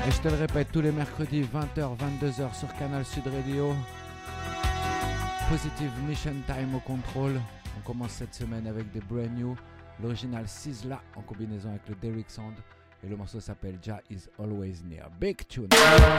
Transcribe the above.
Et je te le répète, tous les mercredis 20h, 22h sur Canal Sud Radio. Positive Mission Time au contrôle. On commence cette semaine avec des brand new. L'original Sizzla en combinaison avec le Derrick Sound. Et le morceau s'appelle Jah is Always Near. Big tune.